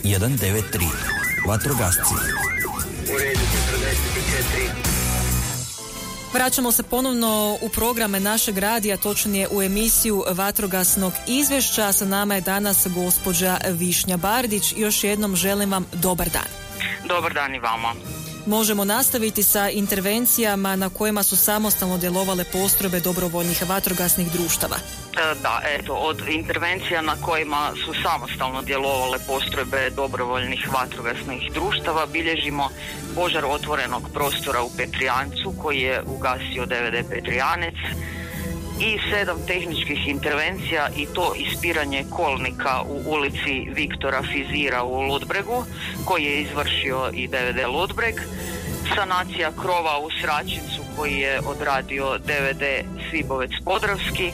193. Vatrogasci. U redu 44. Vraćamo se ponovno u programe našeg radija, točnije u emisiju Vatrogasnog izvješća. Sa nama je danas gospođa Višnja Bardić. Još jednom želim vam dobar dan. Dobar dan i vama. Možemo nastaviti sa intervencijama na kojima su samostalno djelovale postrojbe dobrovoljnih vatrogasnih društava. Da, eto, od intervencija na kojima su samostalno djelovale postrojbe dobrovoljnih vatrogasnih društava bilježimo požar otvorenog prostora u Petrijancu koji je ugasio DVD Petrijanec i 7 tehničkih intervencija i to ispiranje kolnika u ulici Viktora Fizira u Ludbregu koji je izvršio i DVD Ludbreg, sanacija krova u Sračincu koji je odradio DVD Svibovec Podravski,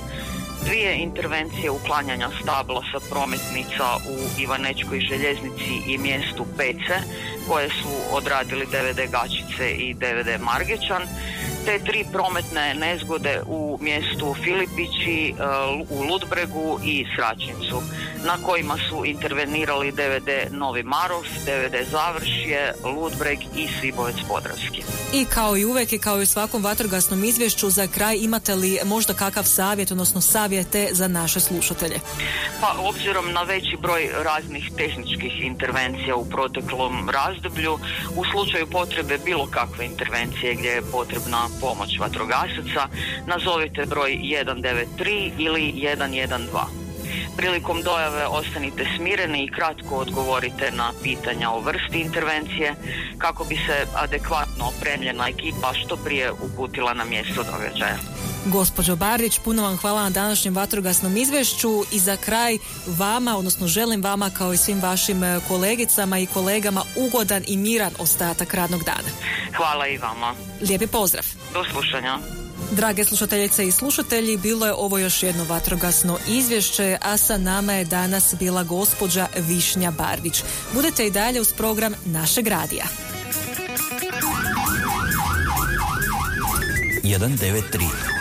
2 intervencije uklanjanja stabla sa prometnica u Ivanečkoj željeznici i mjestu Pece koje su odradili DVD Gačice i DVD Margečan, te 3 prometne nezgode u mjestu Filipići, u Ludbregu i Sračincu na kojima su intervenirali DVD Novi Marof, DVD Završje, Ludbreg i Svibovec Podravski. I kao i uvijek i kao i u svakom vatrogasnom izvješću, za kraj imate li možda kakav savjet, odnosno savjete za naše slušatelje? Pa obzirom na veći broj raznih tehničkih intervencija u proteklom razdoblju, u slučaju potrebe bilo kakve intervencije gdje je potrebna pomoć vatrogasaca, nazovite broj 193 ili 112. Prilikom dojave ostanite smireni i kratko odgovorite na pitanja o vrsti intervencije kako bi se adekvatno opremljena ekipa što prije uputila na mjesto događaja. Gospođo Bardić, puno vam hvala na današnjem vatrogasnom izvješću i za kraj vama, odnosno želim vama kao i svim vašim kolegicama i kolegama ugodan i miran ostatak radnog dana. Hvala i vama. Lijepi pozdrav. Do slušanja. Drage slušateljice i slušatelji, bilo je ovo još jedno vatrogasno izvješće, a sa nama je danas bila gospođa Višnja Bardić. Budete i dalje uz program našeg radija. 193